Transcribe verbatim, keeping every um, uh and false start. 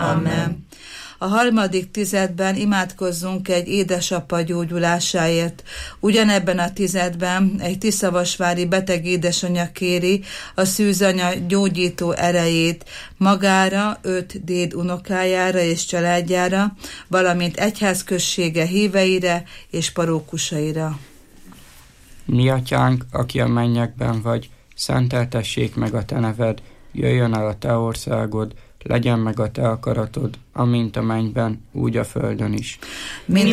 Amen. A harmadik tizedben imádkozzunk egy édesapa gyógyulásáért. Ugyanebben a tizedben egy tiszavasvári beteg édesanyja kéri a szűzanya gyógyító erejét magára, öt déd unokájára és családjára, valamint egyházközsége híveire és parókusaira. Mi atyánk, aki a mennyekben vagy, szenteltessék meg a te neved, jöjjön el a te országod, legyen meg a te akaratod, amint a mennyben, úgy a földön is. Minden